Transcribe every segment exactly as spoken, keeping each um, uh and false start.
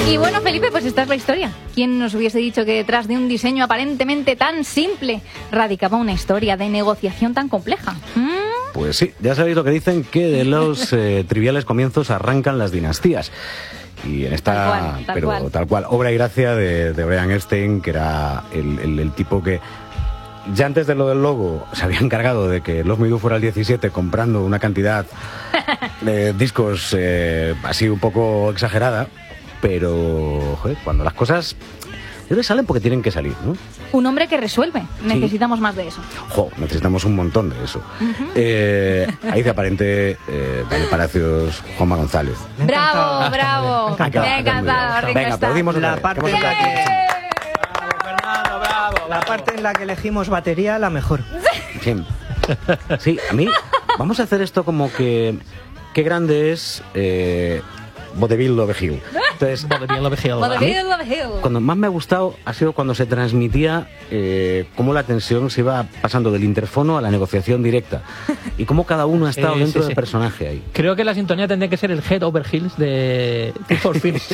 Y bueno, Felipe, pues esta es la historia. ¿Quién nos hubiese dicho que detrás de un diseño aparentemente tan simple radicaba una historia de negociación tan compleja? ¿Mm? Pues sí, ya sabéis lo que dicen, que de los eh, triviales comienzos arrancan las dinastías. Y en esta, tal cual, tal pero cual. tal cual, obra y gracia de, de Brian Epstein, que era el, el, el tipo que ya antes de lo del logo se había encargado de que Love Me Do fuera el diecisiete comprando una cantidad de discos eh, así un poco exagerada, pero joder, cuando las cosas yo creo que salen porque tienen que salir, ¿no? Un hombre que resuelve. Necesitamos sí. más de eso. Jo, necesitamos un montón de eso. Uh-huh. eh, ahí de aparente eh, Daniel Palacios, Juanma González. Bravo, bravo. Me ha encantado. Venga, aplaudimos la parte en la que... Bravo, Fernando, bravo. La parte en la que elegimos batería, la mejor. Bien. Sí, a mí, vamos a hacer esto como que... Qué grande es... Eh, Vodevil Love Hill. Entonces, Vodevil Love Hill. Vodevil Love Hill. Cuando más me ha gustado ha sido cuando se transmitía eh, cómo la tensión se iba pasando del interfono a la negociación directa y cómo cada uno ha estado sí, dentro sí, del sí. personaje ahí. Creo que la sintonía tendría que ser el Head Over Heels de Tears for Fears.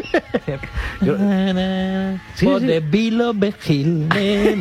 Yo, sí, Vodevil Love Hill.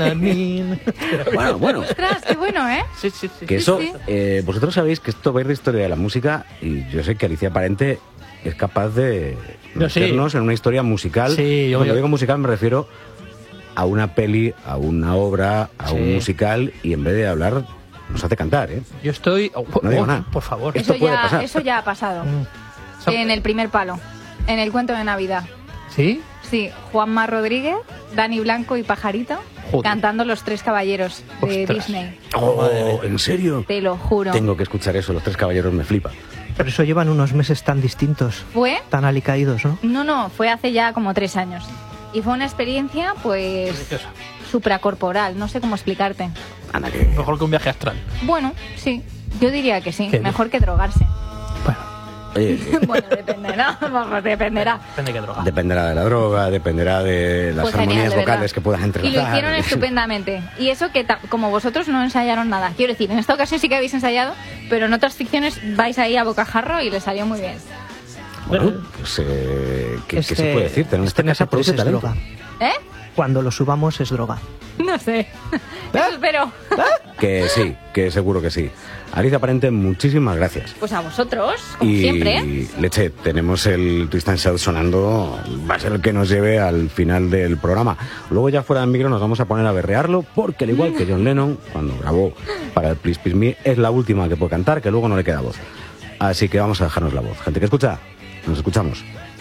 Bueno, bueno. Ostras, qué bueno, ¿eh? Sí, sí, sí. Que eso, sí. Eh, vosotros sabéis que esto va a ir de historia de la música y yo sé que Alicia Parente es capaz de meternos sí. en una historia musical. Sí, yo, Cuando yo... digo musical me refiero a una peli, a una obra, a sí. un musical, y en vez de hablar nos hace cantar, ¿eh? Yo estoy... Oh, no digo oh, nada. Por favor. Esto eso, puede ya, pasar. eso ya ha pasado. Mm. En el primer palo. En el cuento de Navidad. ¿Sí? Sí, Juanma Rodríguez, Dani Blanco y Pajarito, Joder. cantando Los Tres Caballeros de Ostras. Disney. Oh, ¿en serio? Te lo juro. Tengo que escuchar eso, Los Tres Caballeros me flipa. Por eso llevan unos meses tan distintos. ¿Fue? Tan alicaídos, ¿no? No, no, fue hace ya como tres años. Y fue una experiencia, pues, Deliciosa. supracorporal, no sé cómo explicarte. Anda, que... Mejor que un viaje astral. Bueno, sí, yo diría que sí, ¿Qué? mejor que drogarse. Bueno. Oye, Bueno, dependerá, vamos, dependerá. Depende de qué droga. Dependerá de la droga, dependerá de las Pues armonías genial, de vocales verdad. que puedas entrelazar. Y lo hicieron estupendamente. Y eso que, ta- como vosotros no ensayaron nada. Quiero decir, en esta ocasión sí que habéis ensayado, pero en otras ficciones vais ahí a bocajarro y les salió muy bien. Bueno, pues, eh, ¿qué, Este, ¿qué se puede decir? Tenemos este esta casa N F T produce es talento. droga. ¿Eh? Cuando lo subamos es droga. No sé. Eso espero. Que sí, que seguro que sí. Alicia Parente, muchísimas gracias. Pues a vosotros, como Y siempre. Leche, tenemos el Twist and Shout sonando, va a ser el que nos lleve al final del programa. Luego ya fuera del micro nos vamos a poner a berrearlo, porque al igual que John Lennon, cuando grabó para el Please Please Me, es la última que puede cantar, que luego no le queda voz. Así que vamos a dejarnos la voz. Gente que escucha, nos escuchamos.